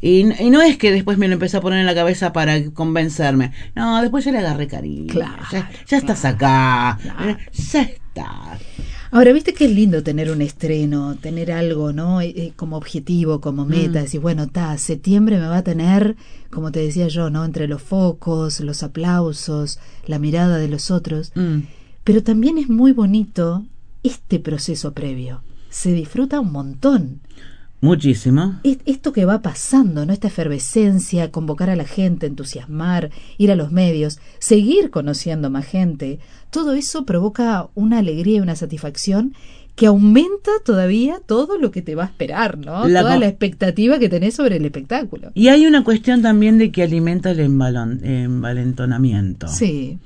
Y no es que después me lo empecé a poner en la cabeza para convencerme. No, después ya le agarré cariño. Claro, ya estás acá. Claro. Ya está. Ahora, viste que es lindo tener un estreno, tener algo, ¿no? Como objetivo, como meta, decir, bueno, septiembre me va a tener, como te decía yo, ¿no? Entre los focos, los aplausos, la mirada de los otros. Pero también es muy bonito este proceso previo. Se disfruta un montón. Muchísimo. Esto que va pasando, ¿no? Esta efervescencia, convocar a la gente, entusiasmar, ir a los medios, seguir conociendo más gente, todo eso provoca una alegría y una satisfacción que aumenta todavía todo lo que te va a esperar, ¿no? Toda la expectativa que tenés sobre el espectáculo. Y hay una cuestión también de que alimenta el envalentonamiento. Sí.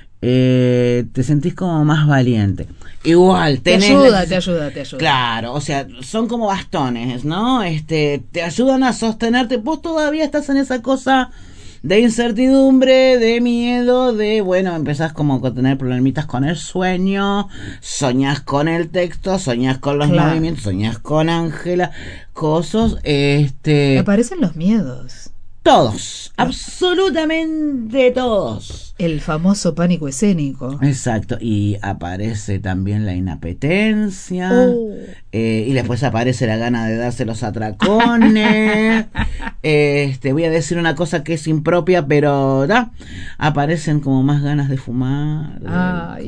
Te sentís como más valiente. Igual, te ayuda. Claro, o sea, son como bastones, ¿no? Te ayudan a sostenerte. Vos todavía estás en esa cosa de incertidumbre, de miedo, bueno, empezás como a tener problemitas con el sueño, soñás con el texto, soñás con los movimientos, soñás con Ángela, cosas, Aparecen los miedos. Todos, absolutamente todos. El famoso pánico escénico. Exacto, y aparece también la inapetencia, y después aparece la gana de darse los atracones. Voy a decir una cosa que es impropia, pero aparecen como más ganas de fumar. Ay.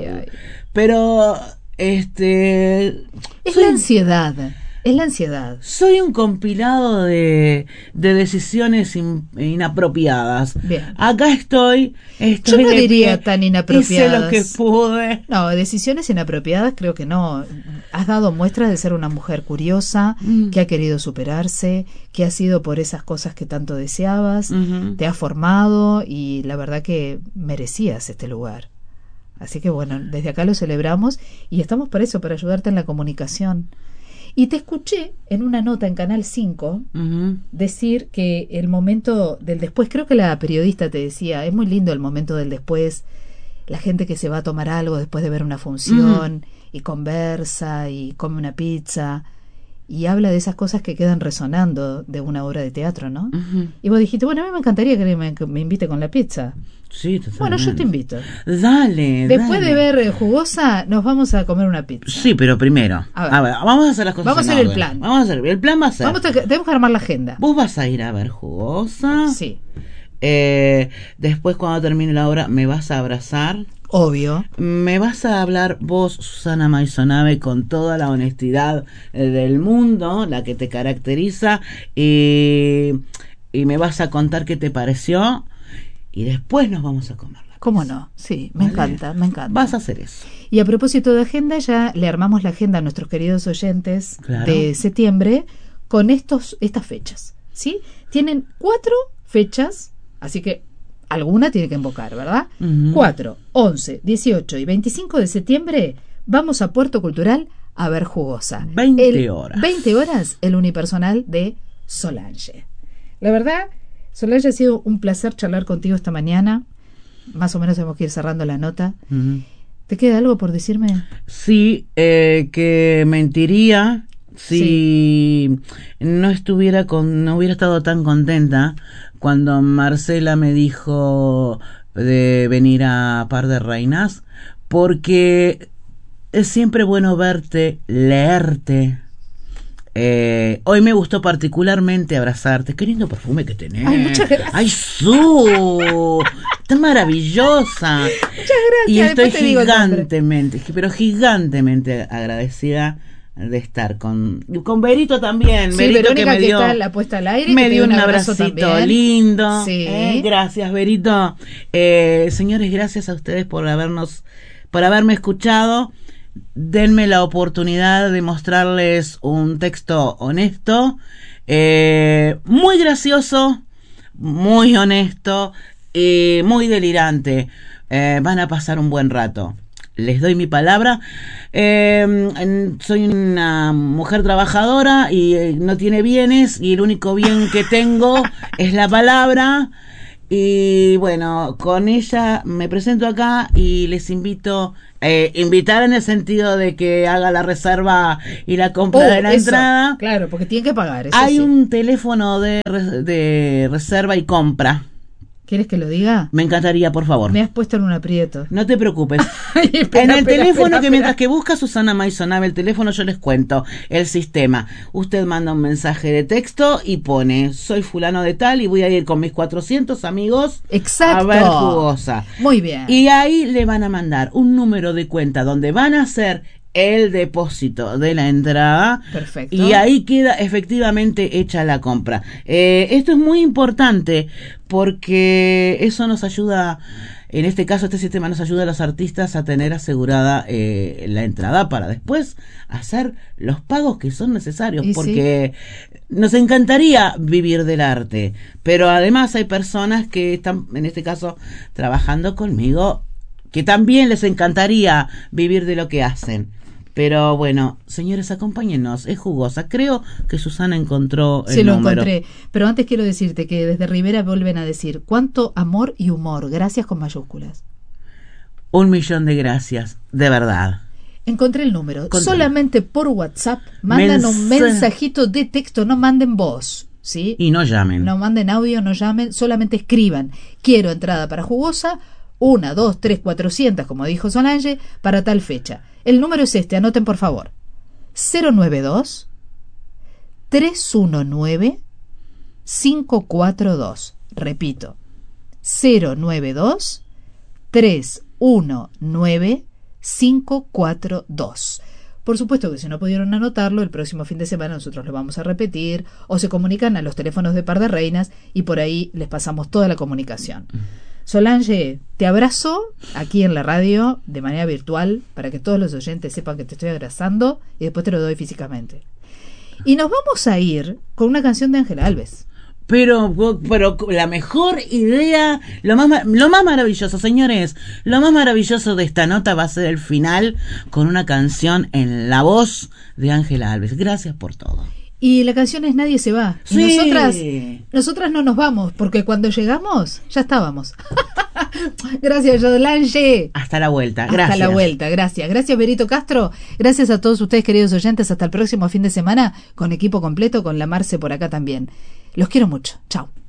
Pero, es la ansiedad. Es la ansiedad. Soy un compilado de decisiones inapropiadas. Bien. Acá estoy Yo no diría tan inapropiadas. Hice lo que pude. No, decisiones inapropiadas creo que no. Has dado muestras de ser una mujer curiosa, que ha querido superarse, que ha sido por esas cosas que tanto deseabas, te has formado y la verdad que merecías este lugar. Así que bueno, desde acá lo celebramos y estamos para eso, para ayudarte en la comunicación. Y te escuché en una nota en Canal 5 decir que el momento del después, creo que la periodista te decía, es muy lindo el momento del después, la gente que se va a tomar algo después de ver una función y conversa y come una pizza y habla de esas cosas que quedan resonando de una obra de teatro, ¿no? Y vos dijiste, bueno, a mí me encantaría que me invite con la pizza. Sí, totalmente. Bueno, yo te invito. Dale. Después de ver Jugosa, nos vamos a comer una pizza. Sí, pero primero. A ver, vamos a hacer las cosas. Vamos a hacer el plan. El plan va a ser. Tenemos que armar la agenda. Vos vas a ir a ver Jugosa. Sí. Después, cuando termine la obra, me vas a abrazar. Obvio. Me vas a hablar vos, Susana Maisonave, con toda la honestidad del mundo, la que te caracteriza, y me vas a contar qué te pareció. Y después nos vamos a comer. ¿Cómo no? Sí, me encanta. Vas a hacer eso. Y a propósito de agenda, ya le armamos la agenda a nuestros queridos oyentes de septiembre con estas fechas, ¿sí? Tienen 4 fechas, así que alguna tiene que invocar, ¿verdad? 4, 11, 18 y 25 de septiembre vamos a Puerto Cultural a ver Jugosa. 20 horas. 20 horas, el unipersonal de Solange. La verdad, Solange, ha sido un placer charlar contigo esta mañana. Más o menos tenemos que ir cerrando la nota. ¿Te queda algo por decirme? Sí, que mentiría si no hubiera estado tan contenta cuando Marcela me dijo de venir a Par de Reinas, porque es siempre bueno verte, leerte. Hoy me gustó particularmente abrazarte. Qué lindo perfume que tenés. Ay, muchas gracias. Ay, está maravillosa. Muchas gracias. Y estoy gigantemente agradecida de estar con Berito también. Sí, Berito, Verónica, que me dio, está la puesta al aire, me dio un abrazo abracito también. lindo. Sí. Gracias, Berito. Señores, gracias a ustedes por haberme escuchado. Denme la oportunidad de mostrarles un texto honesto, muy gracioso, muy honesto y muy delirante. Van a pasar un buen rato. Les doy mi palabra. Soy una mujer trabajadora y no tiene bienes, y el único bien que tengo es la palabra. Y bueno, con ella me presento acá y les invito, invitar en el sentido de que haga la reserva y la compra de la entrada. Claro, porque tienen que pagar. Eso Hay sí. un teléfono de reserva y compra. ¿Quieres que lo diga? Me encantaría, por favor. Me has puesto en un aprieto. No te preocupes. Ay, espera, en el espera, teléfono espera, que espera. mientras que busca Susana Maisonave el teléfono, yo les cuento el sistema. Usted manda un mensaje de texto y pone: soy fulano de tal y voy a ir con mis 400 amigos. Exacto. A ver Jugosa. Muy bien. Y ahí le van a mandar un número de cuenta donde van a hacer el depósito de la entrada. Perfecto. Y ahí queda efectivamente hecha la compra. Esto es muy importante porque eso nos ayuda, en este caso este sistema nos ayuda a los artistas a tener asegurada la entrada para después hacer los pagos que son necesarios, ¿Y porque nos encantaría vivir del arte, pero además hay personas que están, en este caso, trabajando conmigo, que también les encantaría vivir de lo que hacen. Pero bueno, señores, acompáñenos, es Jugosa. Creo que Susana encontró el Sí, lo número. encontré. Pero antes quiero decirte que desde Rivera vuelven a decir: cuánto amor y humor. Gracias con mayúsculas. 1.000.000 de gracias, de verdad. Encontré el número. Contame. Solamente por WhatsApp mandan un mensajito de texto, no manden voz, ¿sí? Y no llamen. No manden audio, no llamen, solamente escriban: quiero entrada para Jugosa, 1, 2, 3, 400, como dijo Solange, para tal fecha. El número es este, anoten por favor: 092 319 542. Repito: 092 319 542. Por supuesto que si no pudieron anotarlo, el próximo fin de semana nosotros lo vamos a repetir, o se comunican a los teléfonos de Par de Reinas y por ahí les pasamos toda la comunicación. Solange, te abrazo aquí en la radio de manera virtual para que todos los oyentes sepan que te estoy abrazando y después te lo doy físicamente. Y nos vamos a ir con una canción de Ángela Alves. Pero la mejor idea, lo más maravilloso, señores, lo más maravilloso de esta nota va a ser el final con una canción en la voz de Ángela Alves. Gracias por todo. Y la canción es Nadie se va. Sí. Y nosotras no nos vamos, porque cuando llegamos ya estábamos. Gracias, Solange. Hasta la vuelta. Gracias. Hasta la vuelta, gracias. Gracias, Berito Castro. Gracias a todos ustedes, queridos oyentes. Hasta el próximo fin de semana con equipo completo, con la Marce por acá también. Los quiero mucho. Chao.